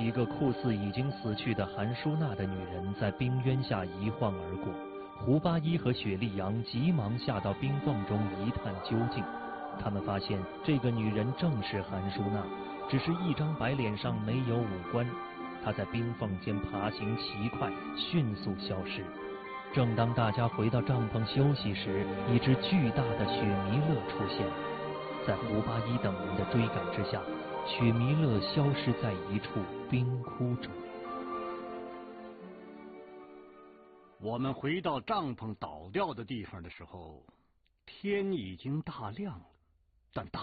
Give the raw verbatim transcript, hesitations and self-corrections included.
一个酷似已经死去的韩淑娜的女人在冰渊下一晃而过，胡八一和雪莉杨急忙下到冰缝中一探究竟。他们发现这个女人正是韩淑娜，只是一张白脸上没有五官。她在冰缝间爬行奇快，迅速消失。正当大家回到帐篷休息时，一只巨大的雪弥勒出现。在胡八一等人的追赶之下，雪弥勒消失在一处冰窟中。 我们回到帐篷倒掉的地方的时候，天已经大亮了，但大